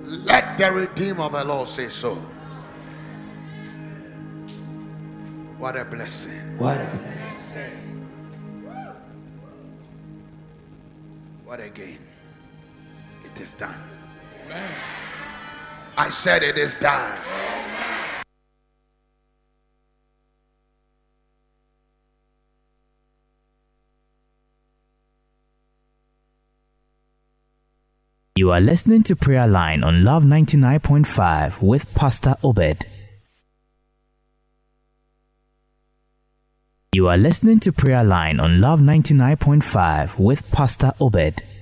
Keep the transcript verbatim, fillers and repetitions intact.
Let the Redeemer of the Lord say so. What a blessing. What a blessing. What a gain. It is done. Amen. I said it is done. You are listening to Prayer Line on Love ninety-nine point five with Pastor Obed. You are listening to Prayer Line on Love ninety-nine point five with Pastor Obed.